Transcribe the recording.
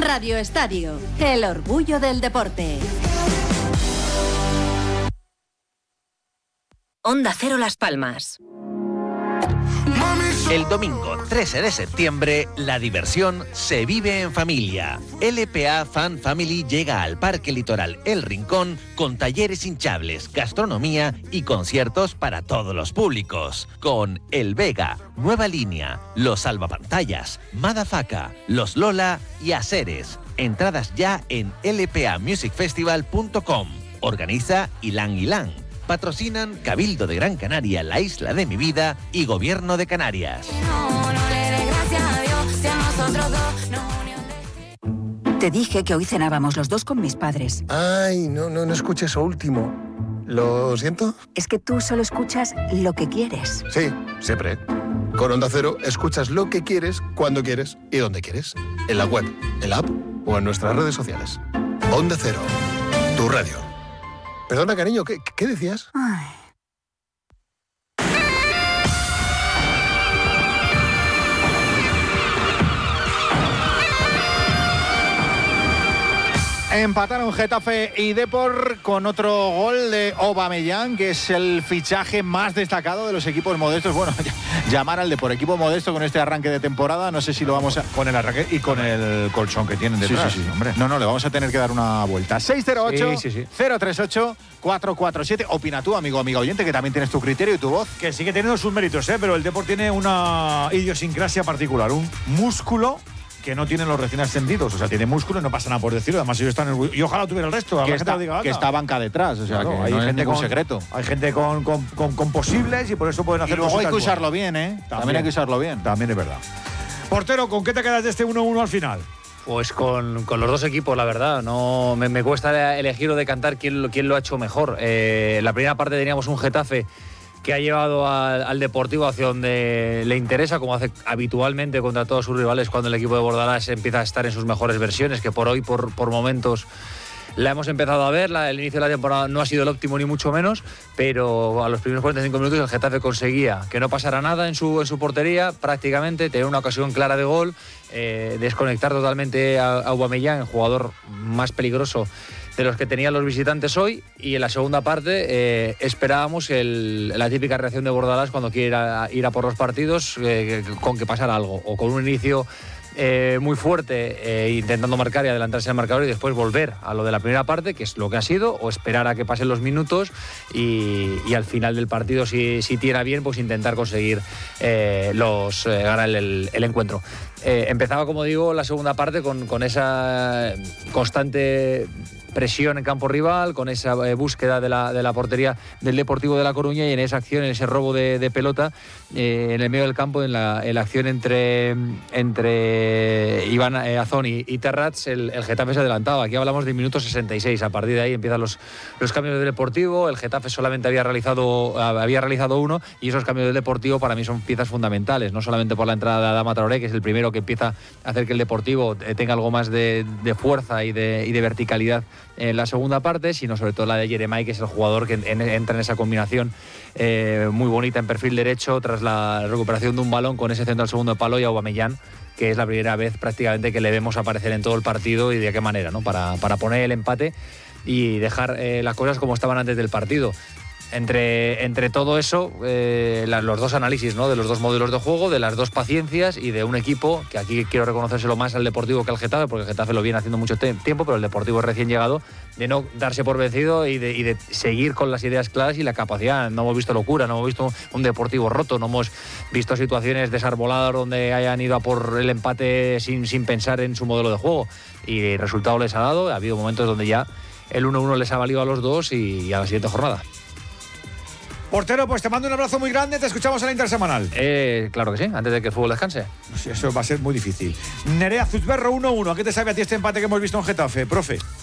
Radio Estadio, el orgullo del deporte. Onda Cero Las Palmas. El domingo 13 de septiembre, la diversión se vive en familia. LPA Fan Family llega al Parque Litoral El Rincón con talleres hinchables, gastronomía y conciertos para todos los públicos. Con El Vega, Nueva Línea, Los Salvapantallas, Madafaka, Los Lola y Aseres. Entradas ya en lpamusicfestival.com. Organiza Ilan Ilan. Patrocinan Cabildo de Gran Canaria, La Isla de Mi Vida y Gobierno de Canarias. Te dije que hoy cenábamos los dos con mis padres. Ay, no escuché eso último. ¿Lo siento? Es que tú solo escuchas lo que quieres. Sí, siempre. Con Onda Cero escuchas lo que quieres, cuando quieres y donde quieres. En la web, en la app o en nuestras redes sociales. Onda Cero, tu radio. Perdona, cariño, ¿qué decías? Ay. Empataron Getafe y Depor con otro gol de Aubameyang, que es el fichaje más destacado de los equipos modestos. Bueno, llamar al Depor equipo modesto con este arranque de temporada, no sé si lo vamos a... Con el arranque y con el colchón que tienen detrás. Sí, hombre. No, le vamos a tener que dar una vuelta. 608-038-447. Opina tú, amigo oyente, que también tienes tu criterio y tu voz. Que sigue teniendo sus méritos, pero el Depor tiene una idiosincrasia particular, un músculo que no tienen los recién ascendidos, o sea, tiene músculo y no pasa nada por decirlo, además ellos están y ojalá tuviera el resto, que está banca detrás, o sea, claro, que hay gente con secreto. Hay gente con posibles y por eso pueden hacer. Y luego hay que usarlo bien, También hay que usarlo bien. También es verdad. Portero, ¿con qué te quedas de este 1-1 al final? Pues con los dos equipos, la verdad. No me cuesta elegir o decantar quién lo ha hecho mejor. La primera parte teníamos un Getafe que ha llevado al Deportivo hacia donde le interesa, como hace habitualmente contra todos sus rivales cuando el equipo de Bordalás empieza a estar en sus mejores versiones, que por hoy, por momentos, la hemos empezado a ver. El inicio de la temporada no ha sido el óptimo ni mucho menos, pero a los primeros 45 minutos el Getafe conseguía que no pasara nada en su portería, prácticamente, tener una ocasión clara de gol, desconectar totalmente a Aubameyang, el jugador más peligroso de los que tenían los visitantes hoy, y en la segunda parte esperábamos la típica reacción de Bordalás cuando quiere ir a por los partidos, con que pasara algo, o con un inicio muy fuerte, intentando marcar y adelantarse al marcador y después volver a lo de la primera parte, que es lo que ha sido, o esperar a que pasen los minutos y al final del partido, si tira bien, pues intentar conseguir ganar el encuentro. Empezaba, como digo, la segunda parte con esa constante presión en campo rival, con esa búsqueda de la portería del Deportivo de La Coruña, y en esa acción, en ese robo de pelota en el medio del campo, en la acción entre Iván Azón y Terrats, el Getafe se adelantaba. Aquí hablamos de minuto 66. A partir de ahí empiezan los cambios del Deportivo. El Getafe solamente había realizado uno, y esos cambios del Deportivo para mí son piezas fundamentales, no solamente por la entrada de Adama Traoré, que es el primero que empieza a hacer que el Deportivo tenga algo más de fuerza y de verticalidad en la segunda parte, sino sobre todo la de Jeremai, que es el jugador que entra en esa combinación muy bonita en perfil derecho tras la recuperación de un balón con ese centro al segundo palo, y Aubameyang, que es la primera vez prácticamente que le vemos aparecer en todo el partido, y de qué manera, ¿no? Para poner el empate y dejar las cosas como estaban antes del partido. Entre todo eso, los dos análisis, ¿no? De los dos modelos de juego, de las dos paciencias y de un equipo que aquí quiero reconocérselo más al Deportivo que al Getafe, porque el Getafe lo viene haciendo mucho tiempo, pero el Deportivo es recién llegado, de no darse por vencido y de seguir con las ideas claras y la capacidad. No hemos visto locura, no hemos visto un Deportivo roto, no hemos visto situaciones desarboladas donde hayan ido a por el empate sin pensar en su modelo de juego, y el resultado les ha dado. Ha habido momentos donde ya el 1-1 les ha valido a los dos, y a la siguiente jornada. Portero, pues te mando un abrazo muy grande, te escuchamos en la intersemanal. Claro que sí, antes de que el fútbol descanse. Sí, eso va a ser muy difícil. Nerea Zuzberro, 1-1. ¿A qué te sabe a ti este empate que hemos visto en Getafe, profe?